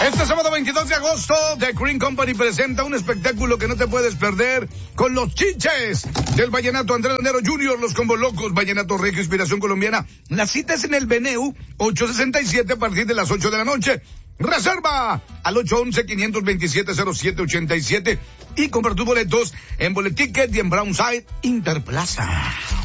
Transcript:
Este sábado 22 de agosto, The Green Company presenta un espectáculo que no te puedes perder con los chiches del vallenato Andrés Lanero Jr., los Combo Locos, vallenato regio, inspiración colombiana. La cita es en el Beneu 867 a partir de las 8 de la noche. Reserva al 811-527-0787 y compra tus boletos en Boleticket y en Brownside Interplaza.